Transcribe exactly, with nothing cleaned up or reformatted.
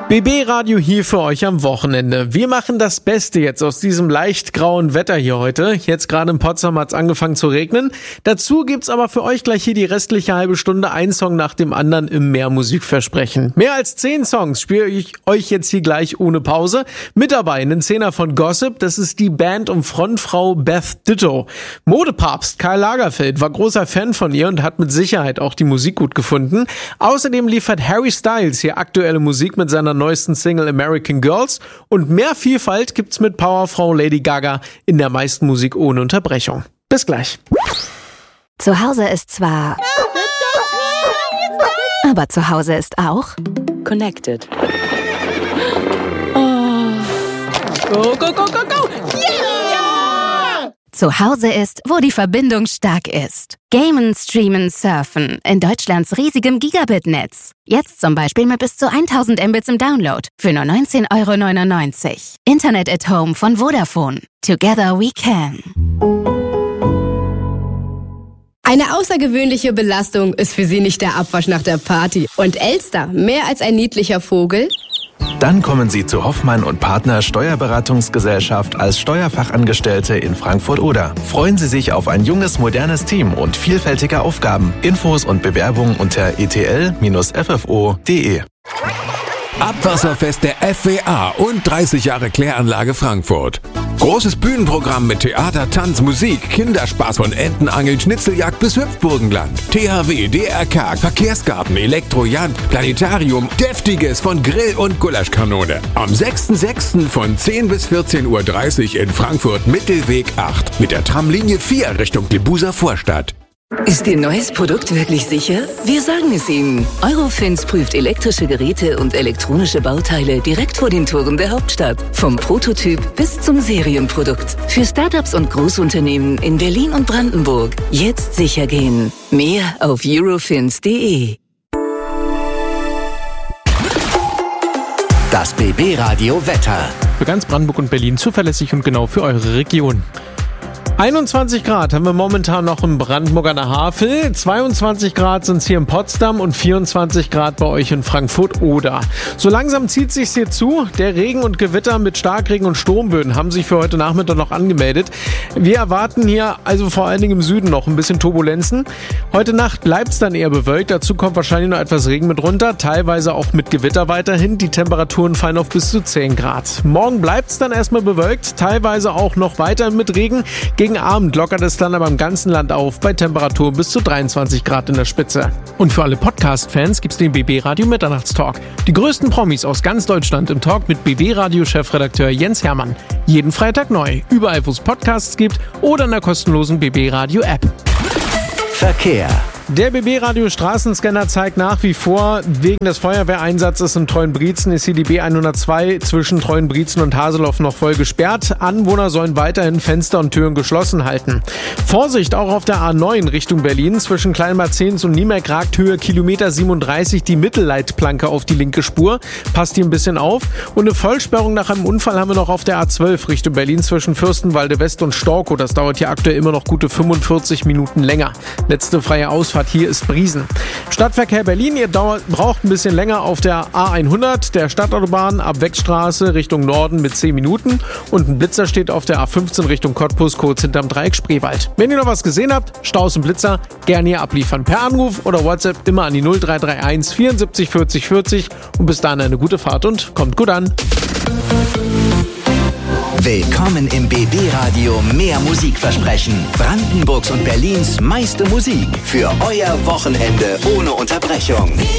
B B-Radio hier für euch am Wochenende. Wir machen das Beste jetzt aus diesem leicht grauen Wetter hier heute. Jetzt gerade in Potsdam hat es angefangen zu regnen. Dazu gibt's aber für euch gleich hier die restliche halbe Stunde ein Song nach dem anderen im Mehrmusikversprechen. Mehr als zehn Songs spiele ich euch jetzt hier gleich ohne Pause. Mit dabei ein Zehner von Gossip, das ist die Band um Frontfrau Beth Ditto. Modepapst Karl Lagerfeld war großer Fan von ihr und hat mit Sicherheit auch die Musik gut gefunden. Außerdem liefert Harry Styles hier aktuelle Musik mit seiner neuesten Single American Girls und mehr Vielfalt gibt's mit Powerfrau Lady Gaga in der meisten Musik ohne Unterbrechung. Bis gleich. Zu Hause ist zwar, aber zu Hause ist auch Connected. Oh. Go, go, go, go, go! Yeah! Zu Hause ist, wo die Verbindung stark ist. Gamen, Streamen, Surfen in Deutschlands riesigem Gigabit-Netz. Jetzt zum Beispiel mit bis zu tausend Mbits im Download für nur neunzehn Euro neunundneunzig. Internet at Home von Vodafone. Together we can. Eine außergewöhnliche Belastung ist für sie nicht der Abwasch nach der Party. Und Elster, mehr als ein niedlicher Vogel? Dann kommen Sie zu Hoffmann und Partner Steuerberatungsgesellschaft als Steuerfachangestellte in Frankfurt-Oder. Freuen Sie sich auf ein junges, modernes Team und vielfältige Aufgaben. Infos und Bewerbungen unter e t l Bindestrich f f o punkt d e. Abwasserfest der F W A und dreißig Jahre Kläranlage Frankfurt. Großes Bühnenprogramm mit Theater, Tanz, Musik, Kinderspaß von Entenangeln, Schnitzeljagd bis Hüpfburgenland. T H W, D R K, Verkehrsgarten, Elektrojagd, Planetarium, Deftiges von Grill und Gulaschkanone. Am sechsten sechsten von zehn bis vierzehn Uhr dreißig in Frankfurt Mittelweg acht mit der Tramlinie vier Richtung Debuser Vorstadt. Ist Ihr neues Produkt wirklich sicher? Wir sagen es Ihnen. Eurofins prüft elektrische Geräte und elektronische Bauteile direkt vor den Toren der Hauptstadt. Vom Prototyp bis zum Serienprodukt. Für Startups und Großunternehmen in Berlin und Brandenburg. Jetzt sicher gehen. Mehr auf eurofins punkt d e. Das B B-Radio Wetter. Für ganz Brandenburg und Berlin zuverlässig und genau für eure Region. einundzwanzig Grad haben wir momentan noch im Brandenburg an der Havel, zweiundzwanzig Grad sind es hier in Potsdam und vierundzwanzig Grad bei euch in Frankfurt-Oder. So langsam zieht sich's hier zu. Der Regen und Gewitter mit Starkregen und Sturmböen haben sich für heute Nachmittag noch angemeldet. Wir erwarten hier also vor allen Dingen im Süden noch ein bisschen Turbulenzen. Heute Nacht bleibt's dann eher bewölkt, dazu kommt wahrscheinlich noch etwas Regen mit runter, teilweise auch mit Gewitter weiterhin. Die Temperaturen fallen auf bis zu zehn Grad. Morgen bleibt's dann erstmal bewölkt, teilweise auch noch weiter mit Regen. Gegen Abend lockert es dann aber im ganzen Land auf, bei Temperaturen bis zu dreiundzwanzig Grad in der Spitze. Und für alle Podcast-Fans gibt's den B B-Radio Mitternachtstalk. Die größten Promis aus ganz Deutschland im Talk mit B B-Radio-Chefredakteur Jens Hermann. Jeden Freitag neu, überall wo es Podcasts gibt oder in der kostenlosen B B-Radio-App. Verkehr. Der B B-Radio Straßenscanner zeigt nach wie vor, wegen des Feuerwehreinsatzes in Treuenbrietzen ist hier die B hundertzwei zwischen Treuenbrietzen und Haseloff noch voll gesperrt. Anwohner sollen weiterhin Fenster und Türen geschlossen halten. Vorsicht auch auf der A neun Richtung Berlin. Zwischen Kleinmarzens und Niemerk ragt Höhe Kilometer siebenunddreißig die Mittelleitplanke auf die linke Spur. Passt hier ein bisschen auf. Und eine Vollsperrung nach einem Unfall haben wir noch auf der A zwölf Richtung Berlin zwischen Fürstenwalde West und Storkow. Das dauert hier aktuell immer noch gute fünfundvierzig Minuten länger. Letzte freie Ausfahrt hier ist Briesen. Stadtverkehr Berlin, ihr dauert, braucht ein bisschen länger auf der A hundert, der Stadtautobahn ab Wechstraße Richtung Norden mit zehn Minuten und ein Blitzer steht auf der A fünfzehn Richtung Cottbus kurz hinterm Dreieck Spreewald. Wenn ihr noch was gesehen habt, Staus und Blitzer, gerne hier abliefern. Per Anruf oder WhatsApp immer an die null drei drei eins vierundsiebzig vierzig vierzig und bis dahin eine gute Fahrt und kommt gut an. Willkommen im B B-Radio Mehrmusikversprechen. Brandenburgs und Berlins meiste Musik für euer Wochenende ohne Unterbrechung.